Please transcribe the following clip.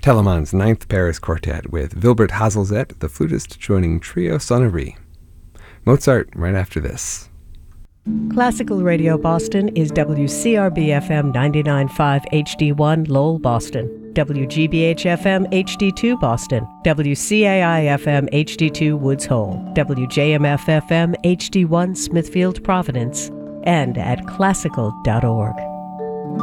Telemann's Ninth Paris Quartet with Wilbert Hazelzet, the flutist, joining Trio Sonnerie. Mozart right after this. Classical Radio Boston is WCRB-FM 99.5 HD1 Lowell, Boston, WGBH-FM HD2 Boston, WCAI-FM HD2 Woods Hole, WJMF-FM HD1 Smithfield, Providence, and at classical.org.